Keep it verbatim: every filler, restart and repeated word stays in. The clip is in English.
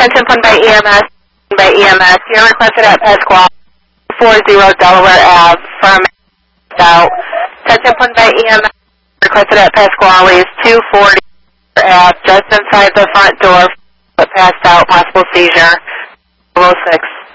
Attention put by E M S, by E M S. You're requested at Pasquale, forty Delaware Ave, firm out. Attention put by E M S, requested at Pasquale, two forty Ave, just inside the front door, but passed out, possible seizure, oh six.